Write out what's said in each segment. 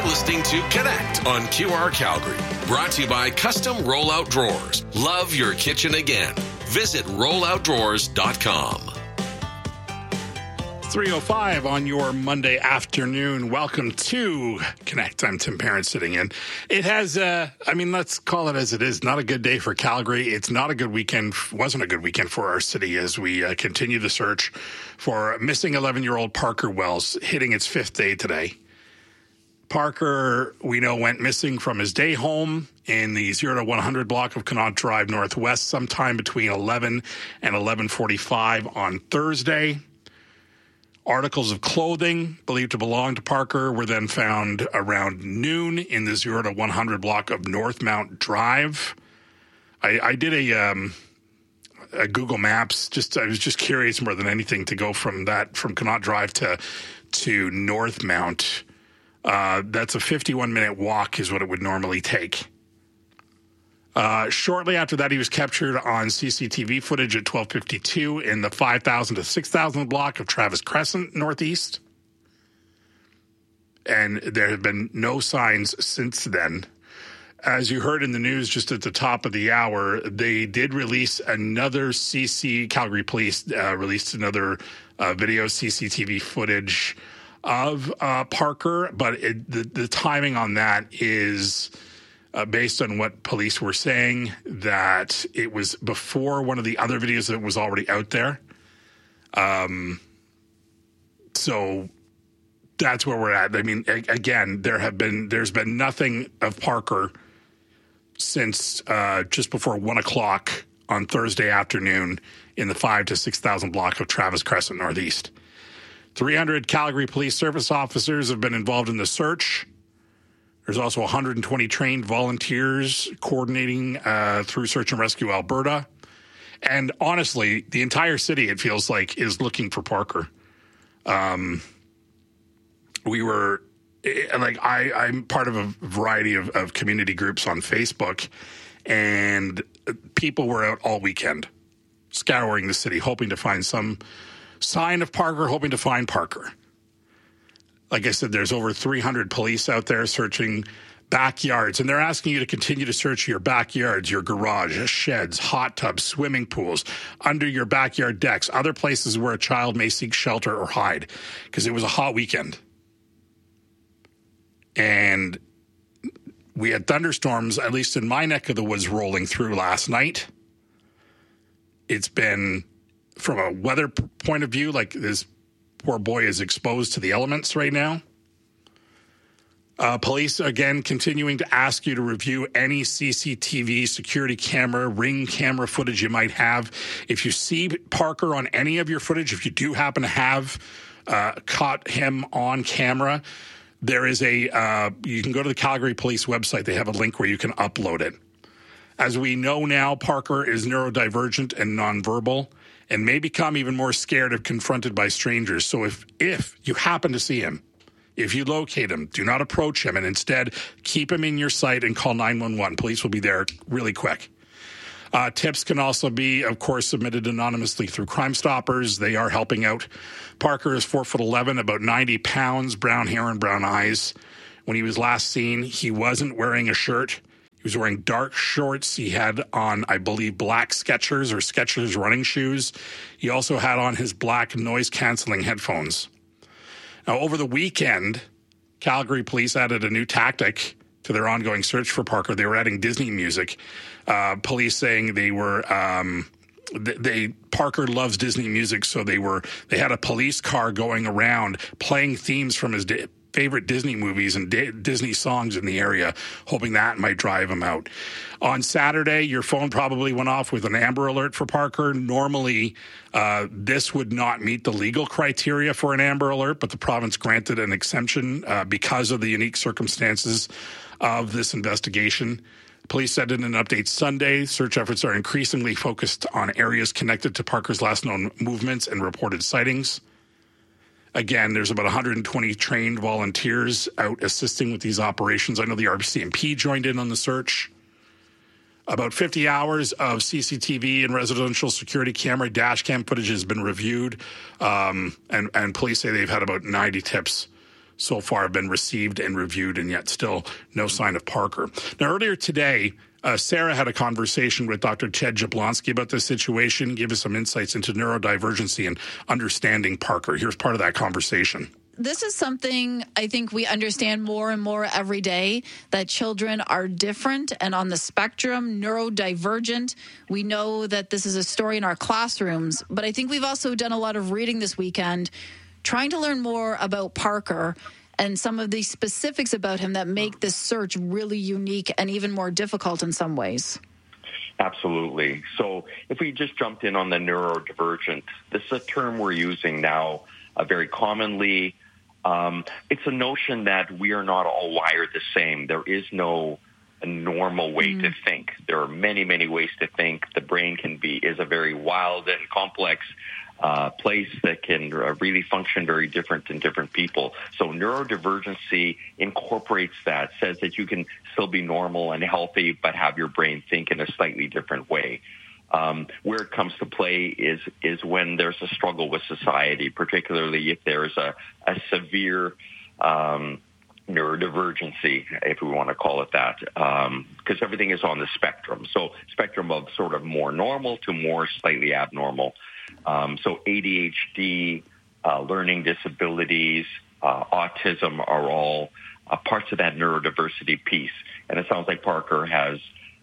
listening to Connect on QR Calgary. Brought to you by Custom Rollout Drawers. Love your kitchen again. Visit rolloutdrawers.com. 3:05 on your Monday afternoon. Welcome to Connect. I'm Tim Parent sitting in. It has, let's call it as it is. Not a good day for Calgary. It's not a good weekend. Wasn't a good weekend for our city as we continue the search for missing 11-year-old Parker Wells, hitting its fifth day today. Parker, we know, went missing from his day home in the 0 to 100 block of Connaught Drive Northwest sometime between 11 and 11:45 on Thursday. Articles of clothing believed to belong to Parker were then found around noon in the 0 to 100 block of Northmount Drive. I did a Google Maps. I was just curious more than anything to go from Connaught Drive to Northmount. That's a 51-minute walk is what it would normally take. Shortly after that, he was captured on CCTV footage at 12:52 in the 5,000 to 6,000 block of Travis Crescent Northeast. And there have been no signs since then. As you heard in the news just at the top of the hour, they did release another Calgary Police released another video CCTV footage of Parker, but the timing on that is based on what police were saying, that it was before one of the other videos that was already out there. So that's where we're at. I mean, again, there's been nothing of Parker since just before 1 o'clock on Thursday afternoon in the 5,000 to 6,000 block of Travis Crescent Northeast. 300 Calgary Police Service officers have been involved in the search. There's also 120 trained volunteers coordinating through Search and Rescue Alberta. And honestly, the entire city, it feels like, is looking for Parker. I'm part of a variety of community groups on Facebook, and people were out all weekend scouring the city, hoping to find some sign of Parker, hoping to find Parker. Like I said, there's over 300 police out there searching backyards, and they're asking you to continue to search your backyards, your garage, sheds, hot tubs, swimming pools, under your backyard decks, other places where a child may seek shelter or hide, because it was a hot weekend. And we had thunderstorms, at least in my neck of the woods, rolling through last night. It's been, from a weather point of view, like this poor boy is exposed to the elements right now. Police, again, continuing to ask you to review any CCTV, security camera, ring camera footage you might have. If you see Parker on any of your footage, if you do happen to have caught him on camera, there is you can go to the Calgary Police website. They have a link where you can upload it. As we know now, Parker is neurodivergent and nonverbal, and may become even more scared if confronted by strangers. So if you happen to see him, if you locate him, do not approach him, and instead keep him in your sight and call 911. Police will be there really quick. Tips can also be, of course, submitted anonymously through Crime Stoppers. They are helping out. Parker is 4'11", about 90 pounds, brown hair and brown eyes. When he was last seen, he wasn't wearing a shirt. He was wearing dark shorts. He had on, I believe, black Skechers running shoes. He also had on his black noise-canceling headphones. Now, over the weekend, Calgary police added a new tactic to their ongoing search for Parker. They were adding Disney music. Police saying they were Parker loves Disney music, so they had a police car going around playing themes from his favorite Disney movies and Disney songs in the area, hoping that might drive him out. On Saturday, your phone probably went off with an Amber Alert for Parker. Normally, this would not meet the legal criteria for an Amber Alert, but the province granted an exemption because of the unique circumstances of this investigation. Police said in an update Sunday, search efforts are increasingly focused on areas connected to Parker's last known movements and reported sightings. Again, there's about 120 trained volunteers out assisting with these operations. I know the RCMP joined in on the search. About 50 hours of CCTV and residential security camera dash cam footage has been reviewed, and police say they've had about 90 tips so far have been received and reviewed, and yet still no sign of Parker. Now, earlier today, Sarah had a conversation with Dr. Ted Jablonski about this situation, give us some insights into neurodivergency and understanding Parker. Here's part of that conversation. This is something I think we understand more and more every day, that children are different and on the spectrum, neurodivergent. We know that this is a story in our classrooms, but I think we've also done a lot of reading this weekend, trying to learn more about Parker and some of the specifics about him that make this search really unique and even more difficult in some ways. Absolutely. So if we just jumped in on the neurodivergent, this is a term we're using now very commonly. It's a notion that we are not all wired the same. There is no normal way to think. There are many, many ways to think. The brain is a very wild and complex place that can really function very different in different people. So neurodivergency incorporates that, says that you can still be normal and healthy, but have your brain think in a slightly different way. Where it comes to play is when there's a struggle with society, particularly if there's a severe neurodivergency, if we want to call it that, because everything is on the spectrum. So spectrum of sort of more normal to more slightly abnormal. So ADHD, learning disabilities, autism are all parts of that neurodiversity piece. And it sounds like Parker has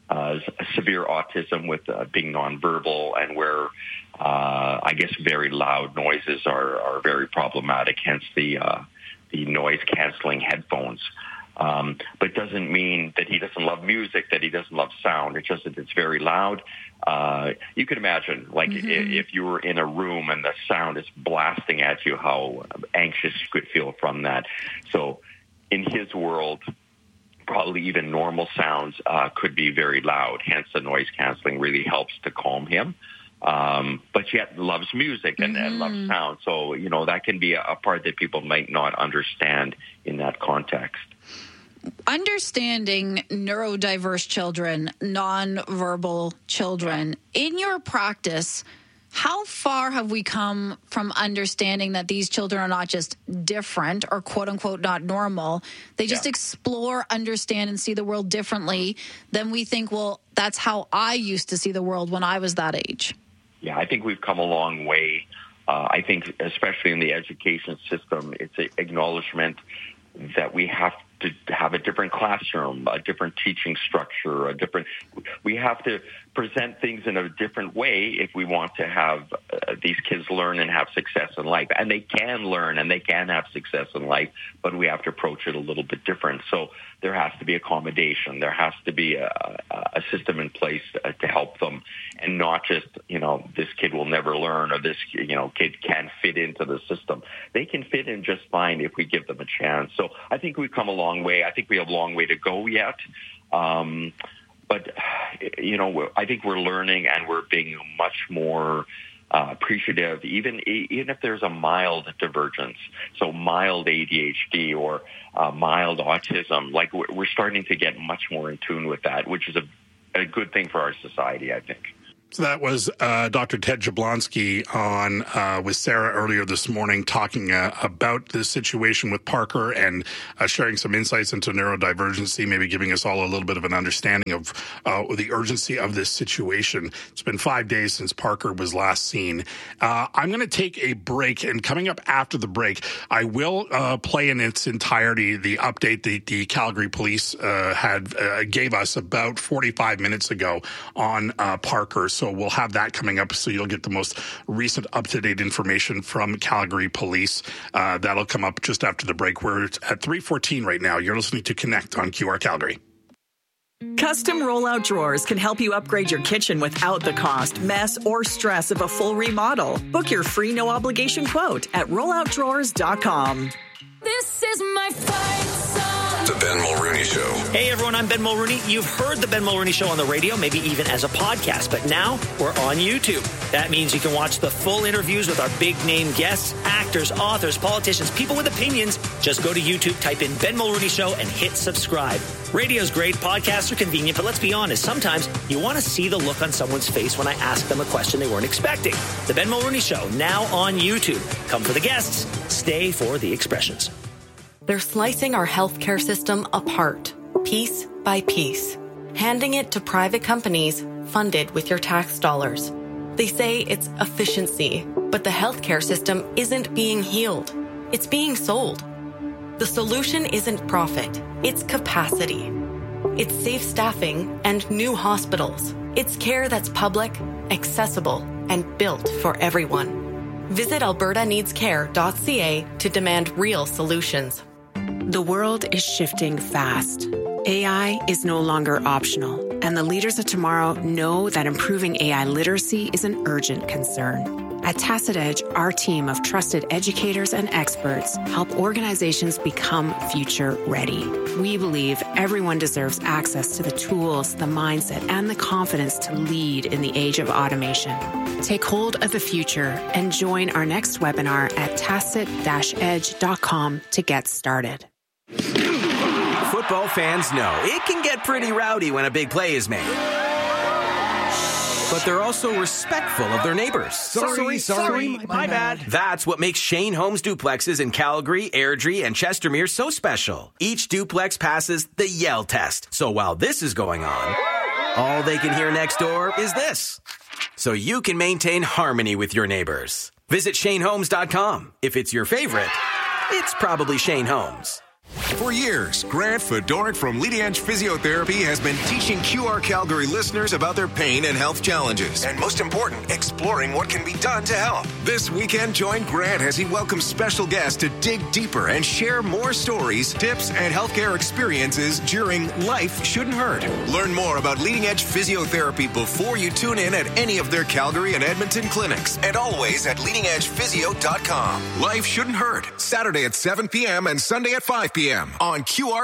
severe autism with being nonverbal, and where I guess very loud noises are very problematic, hence the noise-canceling headphones. But it doesn't mean that he doesn't love music, that he doesn't love sound. It's just that it's very loud. You can imagine, like, if you were in a room and the sound is blasting at you, how anxious you could feel from that. So in his world, probably even normal sounds could be very loud. Hence, the noise canceling really helps to calm him. But yet loves music and loves sound. So, that can be a part that people might not understand in that context. Understanding neurodiverse children, nonverbal children, in your practice, how far have we come from understanding that these children are not just different or quote unquote not normal? They just explore, understand, and see the world differently than we think, well, that's how I used to see the world when I was that age. Yeah, I think we've come a long way. I think especially in the education system, it's an acknowledgement that we have to have a different classroom, a different teaching structure, we have to present things in a different way if we want to have these kids learn and have success in life. And they can learn and they can have success in life, but we have to approach it a little bit different. So there has to be accommodation. There has to be a system in place to help them, and not just, this kid will never learn, or this, kid can't fit into the system. They can fit in just fine if we give them a chance. So I think we've come a long way. I think we have a long way to go yet. But, I think we're learning, and we're being much more appreciative, even if there's a mild divergence, so mild ADHD or mild autism. Like, we're starting to get much more in tune with that, which is a good thing for our society, I think. So that was Dr. Ted Jablonski on with Sarah earlier this morning, talking about the situation with Parker and sharing some insights into neurodivergency, maybe giving us all a little bit of an understanding of the urgency of this situation. It's been 5 days since Parker was last seen. I'm going to take a break, and coming up after the break, I will play in its entirety the update the Calgary Police gave us about 45 minutes ago on Parker. So we'll have that coming up, so you'll get the most recent up-to-date information from Calgary Police. That'll come up just after the break. We're at 3:14 right now. You're listening to Connect on QR Calgary. Custom rollout drawers can help you upgrade your kitchen without the cost, mess, or stress of a full remodel. Book your free no-obligation quote at rolloutdrawers.com. This is my fight song. The Ben Mulrooney Show. Hey everyone, I'm Ben Mulrooney. You've heard the Ben Mulrooney Show on the radio, maybe even as a podcast, but now we're on YouTube. That means you can watch the full interviews with our big name guests, actors, authors, politicians, people with opinions. Just go to YouTube, type in Ben Mulrooney Show, and hit subscribe. Radio's great, podcasts are convenient, but let's be honest, sometimes you want to see the look on someone's face when I ask them a question they weren't expecting. The Ben Mulrooney Show, now on YouTube. Come for the guests, stay for the expressions. They're slicing our healthcare system apart, piece by piece, handing it to private companies funded with your tax dollars. They say it's efficiency, but the healthcare system isn't being healed. It's being sold. The solution isn't profit, it's capacity. It's safe staffing and new hospitals. It's care that's public, accessible, and built for everyone. Visit albertaneedscare.ca to demand real solutions. The world is shifting fast. AI is no longer optional, and the leaders of tomorrow know that improving AI literacy is an urgent concern. At Tacit Edge, our team of trusted educators and experts help organizations become future ready. We believe everyone deserves access to the tools, the mindset, and the confidence to lead in the age of automation. Take hold of the future and join our next webinar at tacit-edge.com to get started. Football fans know it can get pretty rowdy when a big play is made. But they're also respectful of their neighbors. Sorry, my bad. That's what makes Shane Homes duplexes in Calgary, Airdrie, and Chestermere so special. Each duplex passes the yell test. So while this is going on, all they can hear next door is this. So you can maintain harmony with your neighbors. Visit ShaneHomes.com. If it's your favorite, it's probably Shane Homes. For years, Grant Fedoruk from Leading Edge Physiotherapy has been teaching QR Calgary listeners about their pain and health challenges. And most important, exploring what can be done to help. This weekend, join Grant as he welcomes special guests to dig deeper and share more stories, tips, and healthcare experiences during Life Shouldn't Hurt. Learn more about Leading Edge Physiotherapy before you tune in at any of their Calgary and Edmonton clinics. And always at leadingedgephysio.com. Life Shouldn't Hurt, Saturday at 7 p.m. and Sunday at 5 p.m. on QR